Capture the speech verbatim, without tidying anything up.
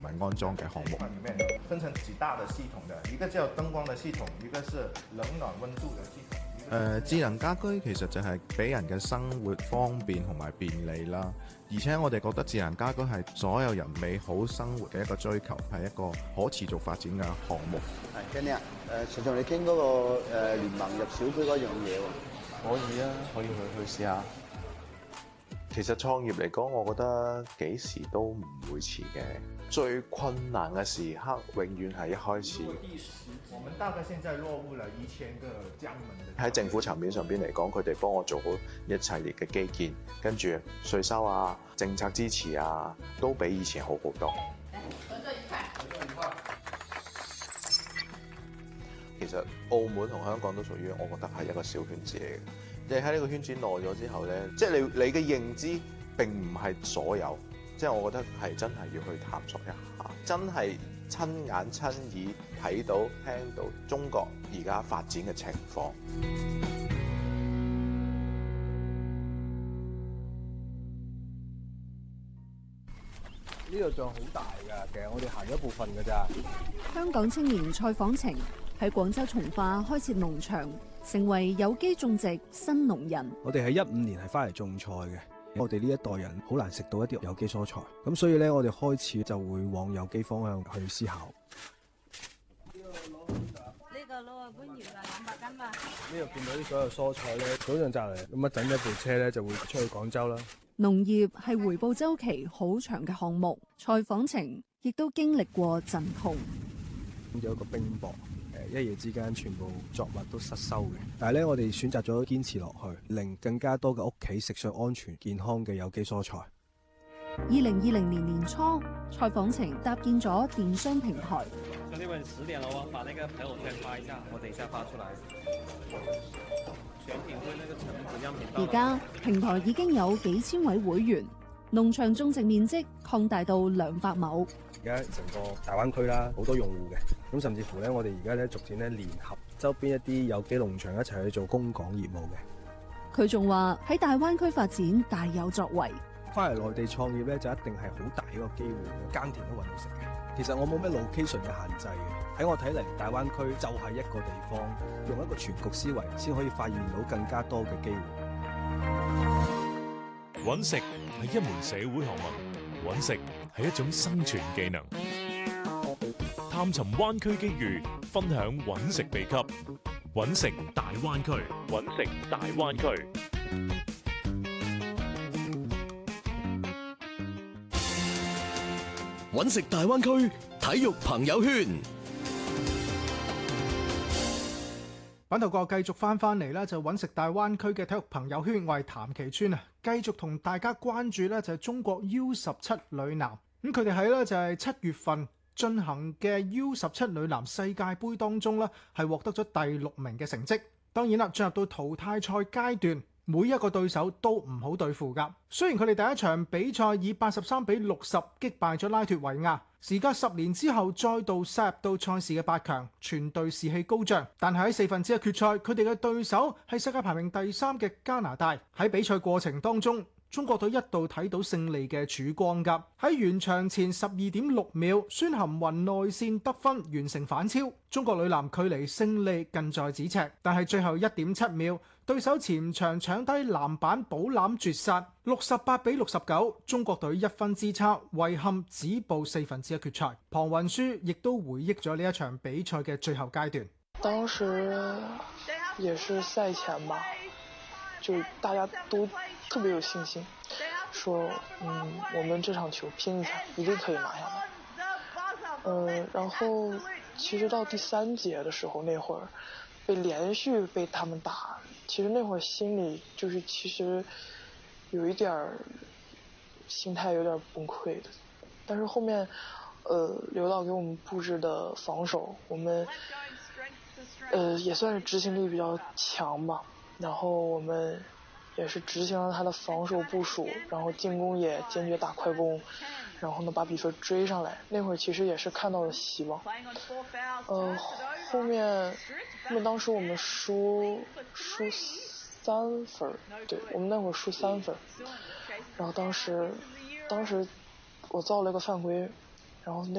同埋安裝嘅項目。 裡面分成幾大的系統的，一個叫燈光的系統，一個是冷暖溫度的系統。 誒、呃、智能家居其實就係俾人嘅生活方便同埋便利啦，而且我哋覺得智能家居係所有人美好生活嘅一個追求，係一個可持續發展嘅項目。 係 Kenny 啊，誒想同你傾嗰個誒聯盟入小區嗰樣嘢喎。 可以啊，可以去去試下。其實創業嚟講，我覺得幾時都唔會遲嘅。最困難嘅時刻，永遠係一開始。 我們大概現在落戶了一千個江門的。 喺政府層面上邊嚟講，佢哋幫我做好一系列嘅基建，跟住稅收啊、政策支持啊，都比以前好好多。 合作愉快，合作愉快。 其實澳門同香港都屬於我覺得係一個小圈子嚟嘅。你喺呢個圈子耐咗之後咧，即係你你嘅認知並唔係所有，即係我覺得係真係要去探索一下，真係親眼親耳睇到聽到中國而家發展嘅情況。 呢度仲好大㗎，其實我哋行咗一部分㗎咋。 香港青年蔡訪程喺廣州從化開設農場，成為有機種植新農人。 我哋喺一五年係翻嚟種菜嘅，我哋呢一代人好難食到一啲有機蔬菜，咁所以咧我哋開始就會往有機方向去思考。 呢個攞啊，搬完啦，兩百斤嘛。 呢度見到啲所有蔬菜咧，早上摘嚟，咁一陣一部車咧就會出去廣州啦。 農業係回報週期好長嘅項目，蔡訪程亦都經歷過陣痛。 有一個冰雹，誒一夜之間全部作物都失收嘅。但係咧，我哋選擇咗堅持落去，令更加多嘅屋企食上安全健康嘅有機蔬菜。 二零二零年年初，蔡訪程搭建咗電商平台。 兄弟們，十點了哦，把那個朋友圈發一下，我等一下發出來。全品會那個成品樣品。 而家平台已經有幾千位會員，農場種植面積擴大到兩百畝。 而家成個大灣區啦，好多用戶嘅，咁甚至乎咧，我哋而家咧逐漸咧聯合周邊一啲有機農場一齊去做供港業務嘅。 佢仲話喺大灣區發展大有作為。 翻嚟內地創業咧，就一定係好大一個機會，耕田都揾到食嘅。其實我冇咩 location 嘅限制嘅，喺我睇嚟，大灣區就係一個地方，用一個全局思維，先可以發現到更加多嘅機會。 揾食係一門社會學問，揾食係一種生存技能。探尋灣區機遇，分享揾食秘笈，揾食大灣區，揾食大灣區。 揾食大灣區體育朋友圈， 版頭哥繼續翻翻嚟啦，就揾食大灣區嘅體育朋友圈，我係譚其川啊，繼續同大家關注咧就係中國 U 十七女籃，咁佢哋喺咧就係七月份進行嘅 U 十七女籃世界盃當中咧係獲得咗第六名嘅成績。當然啦，進入到淘汰賽階段，每一個對手都唔好對付㗎。雖然佢哋第一場比賽以八十三比六十擊敗咗拉脫維亞，時隔十年之後再度殺入到賽事嘅八強，全隊士氣高漲。但係喺四分之一決賽，佢哋嘅對手係世界排名第三嘅加拿大。喺比賽過程當中，中國隊一度睇到勝利嘅曙光㗎。喺完場前十二點六秒，孫涵雲內線得分完成反超，中國女籃距離勝利近在咫尺。但係最後一點七秒，對手前場搶低籃板補籃絕殺，六十八比六十九，中國隊一分之差，遺憾止步四分之一決賽。龐雲舒亦都回憶咗呢一場比賽嘅最後階段。 當時也是賽前吧，就大家都特別有信心，說嗯，我們這場球拼一下，一定可以拿下來。嗯，然後其實到第三節的時候，那會兒被連續被他們打，其實那會兒心裡就是其實有一點心態有點崩潰的。但是後面，呃，劉導給我們佈置的防守，我們呃也算是執行力比較強吧。然後我們也是執行了他的防守部署，然後進攻也堅決打快攻，然後呢把比分追上來。那會兒其實也是看到了希望。呃，後面，後面當時我們輸輸三分，對，我們那會兒輸三分。然後當時，當時我造了一個犯規， 然后那